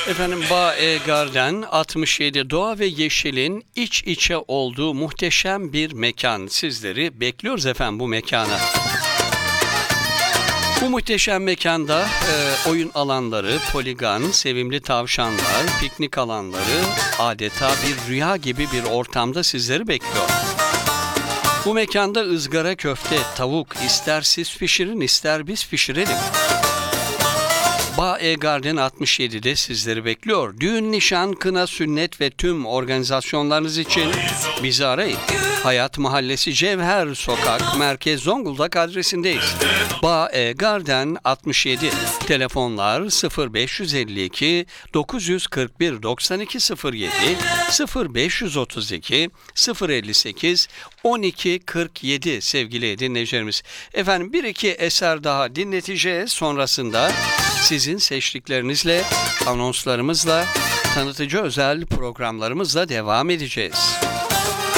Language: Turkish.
Efendim Bağ Garden 67 doğa ve yeşilin iç içe olduğu muhteşem bir mekan. Sizleri bekliyoruz efendim bu mekana. Bu muhteşem mekanda oyun alanları, poligon, sevimli tavşanlar, piknik alanları adeta bir rüya gibi bir ortamda sizleri bekliyor. Bu mekanda ızgara köfte, tavuk ister siz pişirin ister biz pişirelim. Bağ Garden 67'de sizleri bekliyor. Düğün, nişan, kına, sünnet ve tüm organizasyonlarınız için bizi arayın. Hayat Mahallesi Cevher Sokak, Merkez Zonguldak adresindeyiz. Bağ Garden 67. Telefonlar 0552 941 9207 0532 058 1247 sevgili dinleyicilerimiz. Efendim bir iki eser daha dinleteceğiz. Sonrasında sizin seçtiklerinizle, anonslarımızla, tanıtıcı özel programlarımızla devam edeceğiz.